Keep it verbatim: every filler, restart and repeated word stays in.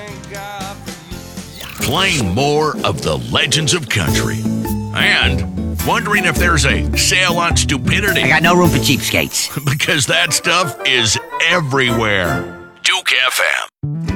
Playing more of the legends of country. And wondering if there's a sale on stupidity. I got no room for cheapskates. Because that stuff is everywhere. Duke F M.